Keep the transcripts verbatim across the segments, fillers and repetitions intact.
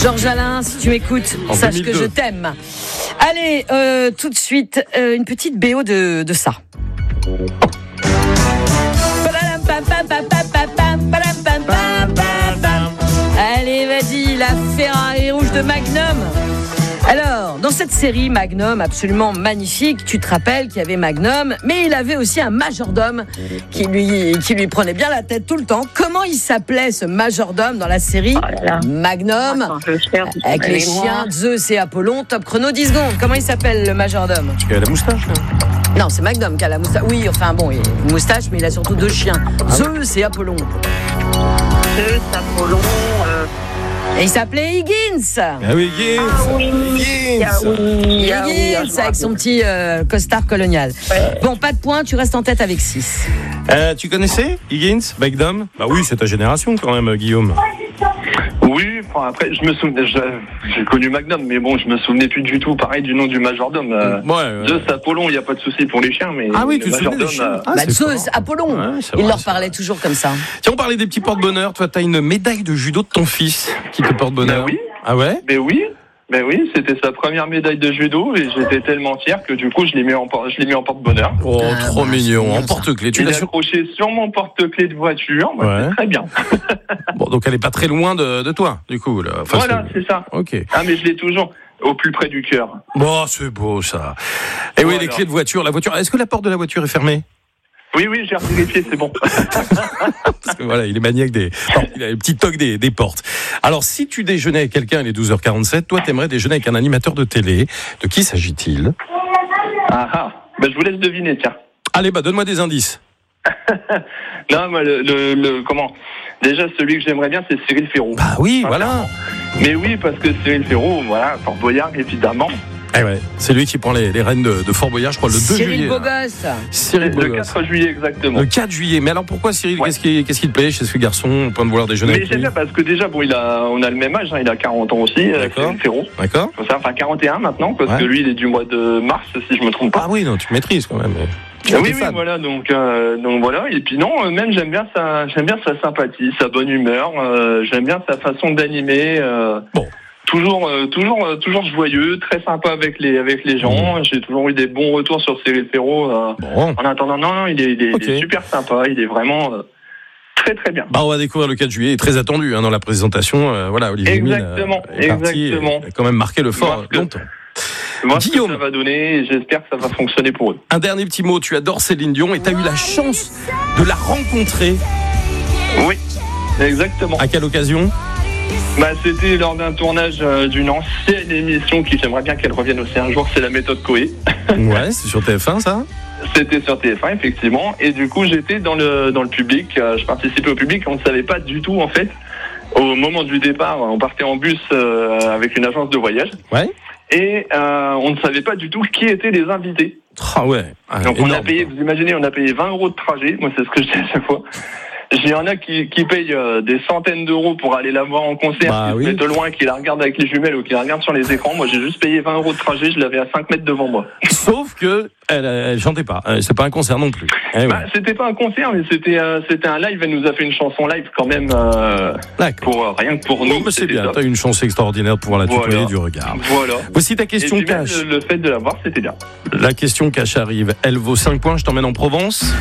Georges Alain, si tu m'écoutes, En sache deux mille deux. que je t'aime. Allez, euh, tout de suite, euh, une petite B O de, de ça. Allez, vas-y, la Ferrari rouge de Magnum. Alors, dans cette série Magnum, absolument magnifique, tu te rappelles qu'il y avait Magnum, mais il avait aussi un majordome qui lui, qui lui prenait bien la tête tout le temps. Comment il s'appelait ce majordome dans la série Oh là là. Magnum? Attends, je vais faire du Avec les mémoire. chiens, Zeus et Apollon, top chrono dix secondes. Comment il s'appelle le majordome? Il a la moustache, là. Non, c'est Magnum qui a la moustache. Oui, enfin bon, il a une moustache, mais il a surtout deux chiens, Zeus et Apollon. Zeus, Apollon. Euh... Et il s'appelait Higgins. Ah oui, Higgins. Ah oui. Higgins. Ah oui. Ah oui, Higgins, ah, je me avec son rappelle. petit euh, costard colonial. Ouais. Bon, pas de points, tu restes en tête avec six. Euh, tu connaissais Higgins, Magnum? Bah oui, c'est ta génération quand même, Guillaume. Oui, enfin, après, je me souvenais, je- j'ai connu Magnum, mais bon, je me souvenais plus du tout, pareil, du nom du majordome. Euh, Ouais, ouais. Zeus, Apollon, il n'y a pas de souci pour les chiens, mais Ah oui, le tu te souviens des majordome, chiens? euh, Ah, bah, c'est Zeus, fort. Apollon. Ouais, c'est il vrai, leur c'est parlait toujours comme ça. Tiens, on parlait des petits porte-bonheur. Toi, t'as une médaille de judo de ton fils qui te porte bonheur. Ben oui. Ah ouais? Mais oui, ben oui, c'était sa première médaille de judo et j'étais tellement fier que du coup, je l'ai mis en, por- je l'ai mis en porte-bonheur. Oh, Ah, trop bah, mignon. c'est En mignon, ça. porte-clés. Tu Il l'as est sur... accroché sur mon porte-clés de voiture, bah, Ouais. c'est très bien. Bon, donc elle est pas très loin de, de toi, du coup. Là. Enfin, Voilà, c'est- c'est ça. Ok. Ah, mais je l'ai toujours au plus près du cœur. Bon, c'est beau ça. Et oui, Voilà. les clés de voiture. La voiture. Est-ce que la porte de la voiture est fermée? Oui, oui, j'ai vérifié, c'est bon. Parce que voilà, il est maniaque des. Non, il a le petit toc des, des portes. Alors, si tu déjeunais avec quelqu'un, il est douze heures quarante-sept, toi, t'aimerais déjeuner avec un animateur de télé. De qui s'agit-il? Ah ah, ben, je vous laisse deviner, tiens. Allez, bah, donne-moi des indices. Non, moi, le, le, le- comment déjà, celui que j'aimerais bien, c'est Cyril Ferraud. Bah oui, voilà. Mais oui, parce que Cyril Ferraud, voilà, Fort Boyard, évidemment. Eh ouais, c'est lui qui prend les, les rênes de, de Fort Boyard, je crois, le deux Cyril juillet. là. Bogosse. Cyril Le Bogosse. quatre juillet, exactement. Le quatre juillet. Mais alors pourquoi Cyril? Ouais. Qu'est-ce qui, qu'est-ce qui te plaît chez ce garçon au point de vouloir déjeuner Mais avec j'aime lui? bien parce que déjà, bon, il a, on a le même âge, hein, il a quarante ans aussi, euh, D'accord. Cyril Ferraud. D'accord? Faut savoir, enfin quarante et un maintenant, parce Ouais. que lui, il est du mois de mars, si je me trompe pas. Ah oui, non, tu maîtrises quand même. Tu Ah es oui, oui, fan. voilà, donc, euh, donc voilà. Et puis non, euh, même j'aime bien sa, j'aime bien sa sympathie, sa bonne humeur. Euh, j'aime bien sa façon d'animer. Euh, Bon. Toujours, euh, toujours, euh, toujours joyeux, très sympa avec les, avec les gens. J'ai toujours eu des bons retours sur Cyril Ferraud. Euh, Bon. en attendant, non, non, il est, il est, Ok. il est super sympa. Il est vraiment euh, très, très bien. Bah, on va découvrir le quatre juillet, très attendu hein, dans la présentation. Euh, voilà, Olivier Mine, Exactement, euh, est parti exactement. et a quand même marqué le fort Parce que- longtemps. Voir ce que Guillaume. ça va donner, et j'espère que ça va fonctionner pour eux. Un dernier petit mot, tu adores Céline Dion et tu as eu la chance de la rencontrer. Oui, exactement. À quelle occasion? Bah, c'était lors d'un tournage euh, d'une ancienne émission qui j'aimerais bien qu'elle revienne aussi un jour, c'est la méthode Coé. Ouais, c'est sur T F un ça? C'était sur T F un effectivement, et du coup j'étais dans le dans le public, euh, je participais au public, on ne savait pas du tout en fait. Au moment du départ, on partait en bus euh, avec une agence de voyage, Ouais. et euh, on ne savait pas du tout qui étaient les invités. Ah ouais. Ah, Donc on a énorme, payé, quoi. vous imaginez, on a payé vingt euros de trajet, moi c'est ce que je dis à chaque fois. Il y en a qui, qui payent euh, des centaines d'euros pour aller la voir en concert, Bah qui oui. se mettent loin, qui la regardent avec les jumelles ou qui la regardent sur les écrans. Moi j'ai juste payé vingt euros de trajet, je l'avais à cinq mètres devant moi. Sauf que elle, elle chantait pas. Euh, C'est pas un concert non plus. Eh ouais. Bah, c'était pas un concert, mais c'était euh, c'était un live. Elle nous a fait une chanson live quand même, euh, D'accord. pour euh, rien que pour nous. Bon, bah, c'est c'était bien. top. T'as eu une chance extraordinaire de pouvoir la tutoyer Voilà. du regard. Voilà. Voici ta Et question puis même cash. le, le fait de la voir, c'était bien. La question cash arrive. Elle vaut cinq points. Je t'emmène en Provence.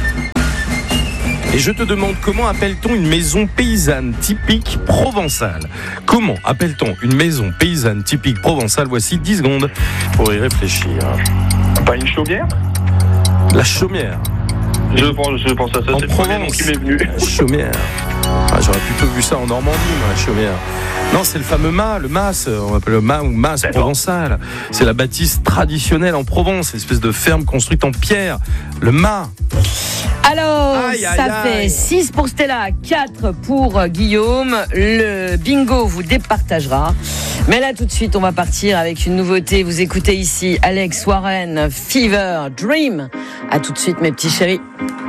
Et je te demande comment appelle-t-on une maison paysanne typique provençale? Comment appelle-t-on une maison paysanne typique provençale? Voici dix secondes pour y réfléchir. Pas une chaumière? La chaumière. Je pense, je pense à ça. En C'est le premier nom Provence. qui m'est venu. La chaumière. Ah, j'aurais plutôt vu ça en Normandie, moi, la chaumière. Non, c'est le fameux mât, le mas, on appelle le mât ou mas D'accord. provençal. C'est la bâtisse traditionnelle en Provence, espèce de ferme construite en pierre. Le mât. Alors, Aïe, aïe, ça aïe. fait six pour Stella, quatre pour euh, Guillaume. Le bingo vous départagera. Mais là, tout de suite, on va partir avec une nouveauté. Vous écoutez ici Alex Warren, Fever, Dream. À tout de suite, mes petits chéris.